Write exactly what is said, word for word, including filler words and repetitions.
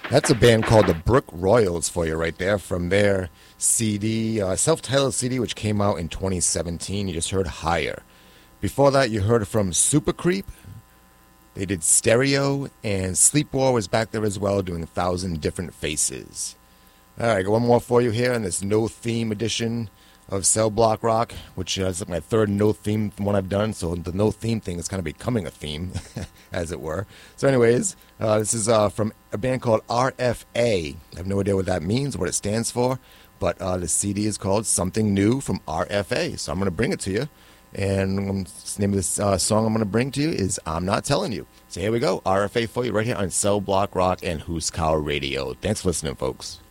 That's a band called the Brook Royals for you right there from their C D, uh, self-titled C D, which came out in twenty seventeen. You just heard Higher. Before that, you heard from Super Creep. They did Stereo, and Sleepwalker was back there as well, doing a thousand different faces. All right, got one more for you here in this no-theme edition of Cell Block Rock, which is my third no-theme one I've done, so the no-theme thing is kind of becoming a theme, as it were. So anyways, uh, this is uh, from a band called R F A. I have no idea what that means, what it stands for, but uh, the C D is called Something New from R F A, so I'm going to bring it to you. And um, the name of this uh, song I'm going to bring to you is I'm Not Telling You. So here we go, R F A for you right here on Cell Block Rock and Huskar Radio. Thanks for listening, folks.